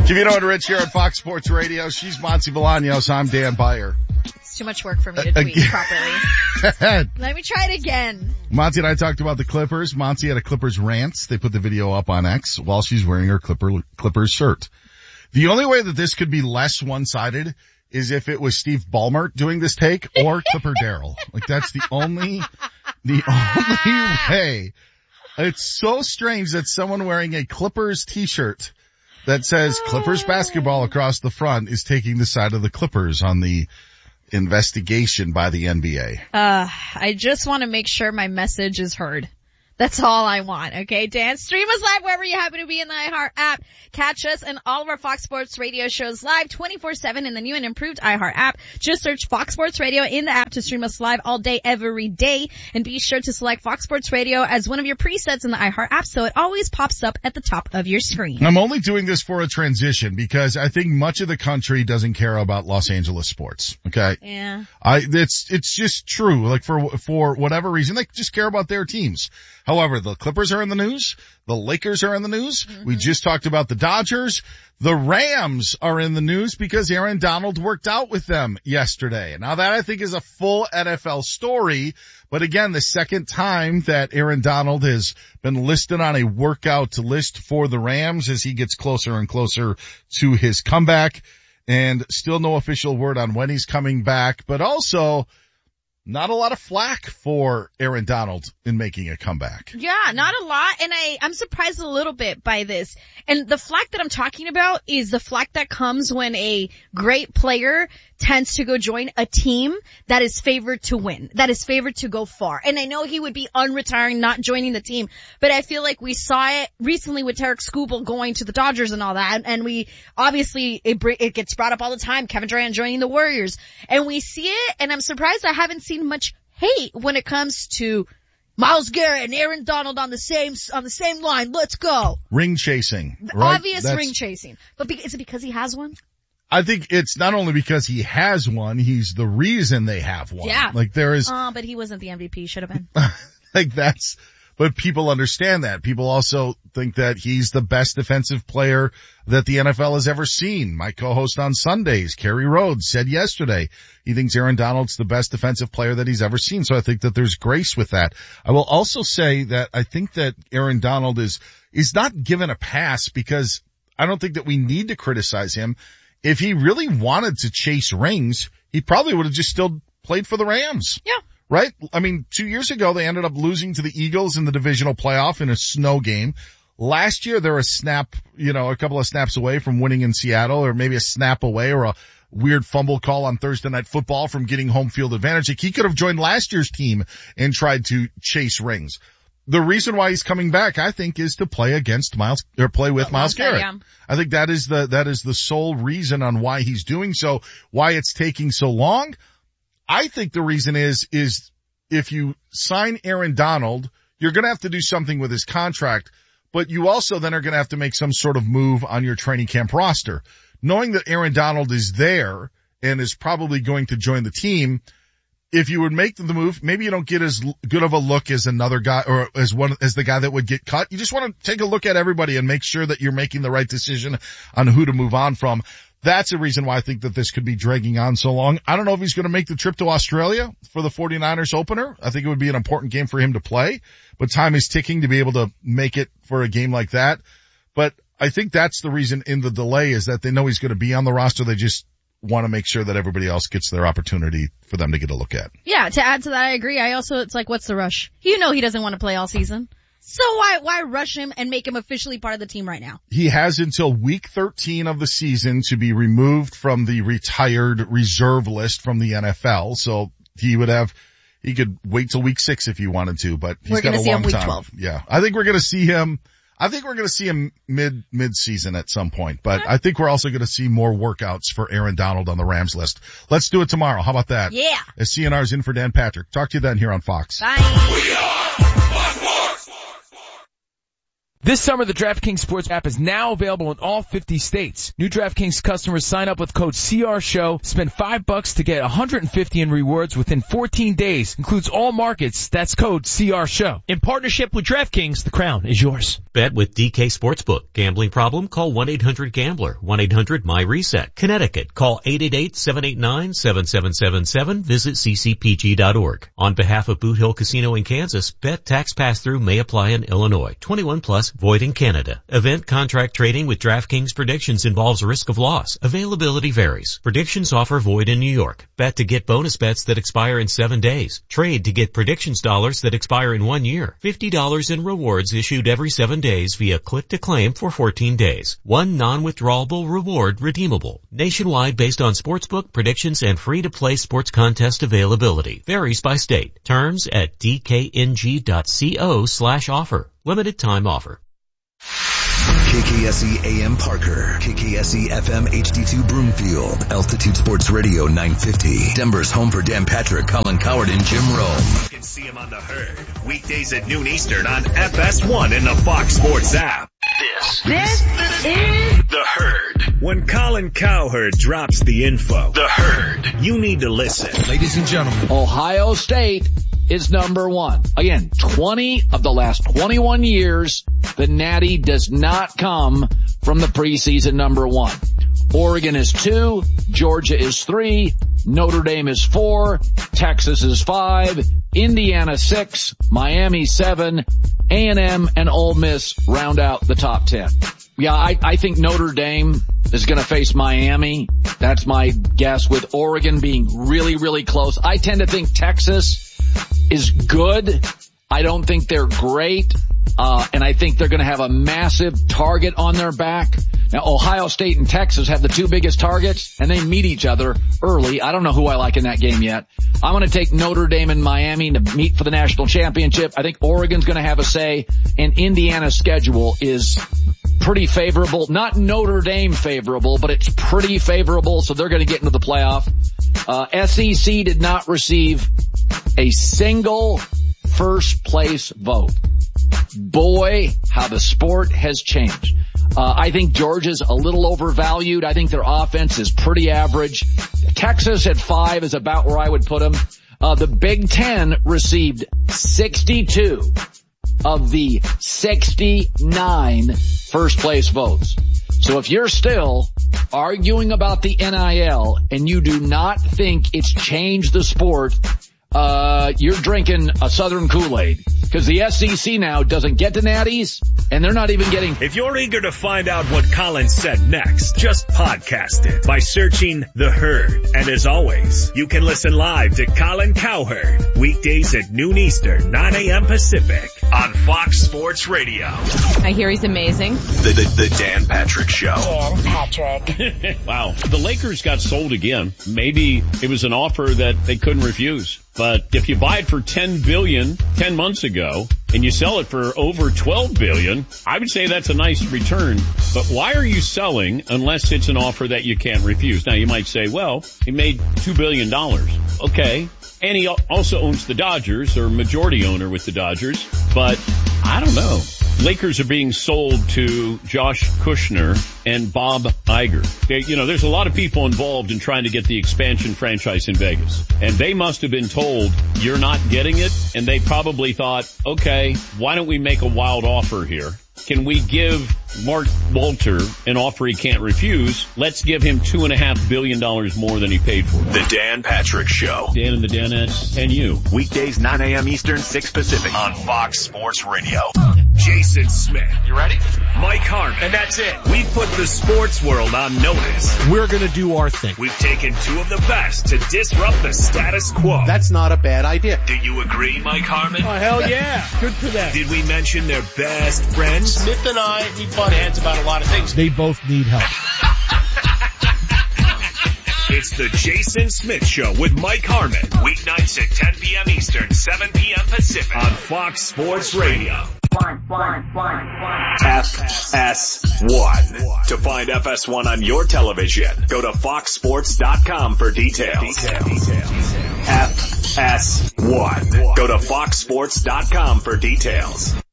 Cavino and Rich here at Fox Sports Radio. She's Monty Bolaños. I'm Dan Byer. It's too much work for me to tweet properly. Let me try it again. Monty and I talked about the Clippers. Monty had a Clippers rant. They put the video up on X while she's wearing her Clippers shirt. The only way that this could be less one-sided is if it was Steve Ballmer doing this take or Clipper Darrell. Like that's the only way. It's so strange that someone wearing a Clippers t-shirt that says Clippers basketball across the front is taking the side of the Clippers on the investigation by the NBA. I just want to make sure my message is heard. That's all I want, okay, Dan? Stream us live wherever you happen to be in the iHeart app. Catch us and all of our Fox Sports Radio shows live 24/7 in the new and improved iHeart app. Just search Fox Sports Radio in the app to stream us live all day, every day. And be sure to select Fox Sports Radio as one of your presets in the iHeart app so it always pops up at the top of your screen. I'm only doing this for a transition because I think much of the country doesn't care about Los Angeles sports, okay? Yeah. It's just true. Like for whatever reason, they just care about their teams. However, the Clippers are in the news. The Lakers are in the news. Mm-hmm. We just talked about the Dodgers. The Rams are in the news because Aaron Donald worked out with them yesterday. Now that I think is a full NFL story. But again, the second time that Aaron Donald has been listed on a workout list for the Rams as he gets closer and closer to his comeback. And still no official word on when he's coming back, but also not a lot of flack for Aaron Donald in making a comeback. Yeah, not a lot. And I'm surprised a little bit by this. And the flack that I'm talking about is the flack that comes when a great player tends to go join a team that is favored to win, that is favored to go far. And I know he would be unretiring, not joining the team, but I feel like we saw it recently with Tarek Skubal going to the Dodgers and all that. And we obviously, it gets brought up all the time, Kevin Durant joining the Warriors. And we see it, and I'm surprised I haven't seen much hate when it comes to Myles Garrett and Aaron Donald on the same line. Let's go. Ring chasing. Right? Obvious ring chasing. But is it because he has one? I think it's not only because he has one, he's the reason they have one. Yeah. Like there is. But he wasn't the MVP. Should have been. But people understand that. People also think that he's the best defensive player that the NFL has ever seen. My co-host on Sundays, Kerry Rhodes, said yesterday he thinks Aaron Donald's the best defensive player that he's ever seen. So I think that there's grace with that. I will also say that I think that Aaron Donald is not given a pass because I don't think that we need to criticize him. If he really wanted to chase rings, he probably would have just still played for the Rams. Yeah. Right? I mean, 2 years ago, they ended up losing to the Eagles in the divisional playoff in a snow game. Last year, they were a couple of snaps away from winning in Seattle, or maybe a snap away, or a weird fumble call on Thursday Night Football from getting home field advantage. Like, he could have joined last year's team and tried to chase rings. The reason why he's coming back, I think, is to play with Myles Garrett. Yeah. I think that is the sole reason on why he's doing so, why it's taking so long. I think the reason is if you sign Aaron Donald, you're going to have to do something with his contract, but you also then are going to have to make some sort of move on your training camp roster. Knowing that Aaron Donald is there and is probably going to join the team, if you would make the move, maybe you don't get as good of a look as another guy or as the guy that would get cut. You just want to take a look at everybody and make sure that you're making the right decision on who to move on from. That's a reason why I think that this could be dragging on so long. I don't know if he's going to make the trip to Australia for the 49ers opener. I think it would be an important game for him to play, but time is ticking to be able to make it for a game like that. But I think that's the reason in the delay is that they know he's going to be on the roster. They just want to make sure that everybody else gets their opportunity for them to get a look at. Yeah, to add to that, I agree. It's like, what's the rush? He doesn't want to play all season. So why rush him and make him officially part of the team right now? He has until week 13 of the season to be removed from the retired reserve list from the NFL. So he could wait till week 6 if he wanted to, but he's got a long time. We're going to see him week 12. Yeah. I think we're going to see him mid-season at some point, but I think we're also going to see more workouts for Aaron Donald on the Rams list. Let's do it tomorrow. How about that? Yeah. As CNR's in for Dan Patrick. Talk to you then here on Fox. Bye. We are Fox Sports. This summer, the DraftKings Sports app is now available in all 50 states. New DraftKings customers sign up with code CRSHOW, spend $5 to get $150 in rewards within 14 days. Includes all markets. That's code CRSHOW. In partnership with DraftKings, the crown is yours. Bet with DK Sportsbook. Gambling problem? Call 1-800-GAMBLER. 1-800-MY-RESET. Connecticut. Call 888-789-7777. Visit ccpg.org. On behalf of Boot Hill Casino in Kansas, bet tax pass-through may apply in Illinois. 21 plus. Void in Canada. Event contract trading with DraftKings predictions involves risk of loss. Availability varies. Predictions offer void in New York. Bet to get bonus bets that expire in 7 days. Trade to get predictions dollars that expire in 1 year. $50 in rewards issued every 7 days via click to claim for 14 days. One non-withdrawable reward redeemable. Nationwide based on sportsbook predictions and free-to-play sports contest availability. Varies by state. Terms at dkng.co/offer. Limited time offer. KKSE AM Parker, KKSE FM HD2 Broomfield, Altitude Sports Radio 950, Denver's home for Dan Patrick, Colin Cowherd, and Jim Rome. You can see him on The Herd, weekdays at noon Eastern on FS1 in the Fox Sports app. This is The Herd. When Colin Cowherd drops the info, The Herd, you need to listen. Ladies and gentlemen, Ohio State is number one. Again, 20 of the last 21 years, the Natty does not come from the preseason number one. Oregon is 2, Georgia is 3, Notre Dame is 4, Texas is 5, Indiana 6, Miami 7, A&M and Ole Miss round out the top 10. Yeah, I think Notre Dame is going to face Miami. That's my guess, with Oregon being really, really close. I tend to think Texas is good. I don't think they're great. And I think they're going to have a massive target on their back. Now, Ohio State and Texas have the two biggest targets, and they meet each other early. I don't know who I like in that game yet. I'm going to take Notre Dame and Miami to meet for the national championship. I think Oregon's going to have a say, and Indiana's schedule is pretty favorable. Not Notre Dame favorable, but it's pretty favorable, so they're going to get into the playoff. SEC did not receive a single first place vote. Boy, how the sport has changed. I think Georgia's a little overvalued. I think their offense is pretty average. Texas at 5 is about where I would put them. The Big Ten received 62 of the 69 first place votes. So if you're still arguing about the NIL and you do not think it's changed the sport, you're drinking a Southern Kool-Aid, because the SEC now doesn't get to natties, and they're not even getting... If you're eager to find out what Colin said next, just podcast it by searching The Herd. And as always, you can listen live to Colin Cowherd, weekdays at noon Eastern, 9 a.m. Pacific, on Fox Sports Radio. I hear he's amazing. The Dan Patrick Show. Dan Patrick. Wow. The Lakers got sold again. Maybe it was an offer that they couldn't refuse. But if you buy it for $10 billion 10 months ago and you sell it for over $12 billion, I would say that's a nice return. But why are you selling unless it's an offer that you can't refuse? Now you might say, well, he made $2 billion. Okay. And he also owns the Dodgers, or majority owner with the Dodgers. But I don't know. Lakers are being sold to Josh Kushner and Bob Iger. There's a lot of people involved in trying to get the expansion franchise in Vegas. And they must have been told, you're not getting it. And they probably thought, okay, why don't we make a wild offer here? Can we give Mark Walter an offer he can't refuse? Let's give him $2.5 billion more than he paid for. The Dan Patrick Show. Dan and the Danettes and you. Weekdays 9 a.m. Eastern, 6 Pacific on Fox Sports Radio. Jason Smith. You ready? Mike Harmon. And that's it. We put the sports world on notice. We're going to do our thing. We've taken two of the best to disrupt the status quo. That's not a bad idea. Do you agree, Mike Harmon? Oh, hell yeah. Good for them. Did we mention their best friends? Smith and I, we butt heads about a lot of things. They both need help. It's the Jason Smith Show with Mike Harmon. Weeknights at 10 p.m. Eastern, 7 p.m. Pacific on Fox Sports Radio. FS1. To find FS1 on your television, go to foxsports.com for details. FS1. Go to foxsports.com for details.